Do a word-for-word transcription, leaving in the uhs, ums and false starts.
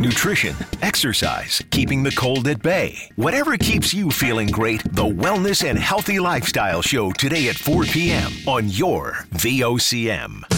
nutrition, exercise, keeping the cold at bay. Whatever keeps you feeling great, the Wellness and Healthy Lifestyle Show today at four p.m. on your V O C M.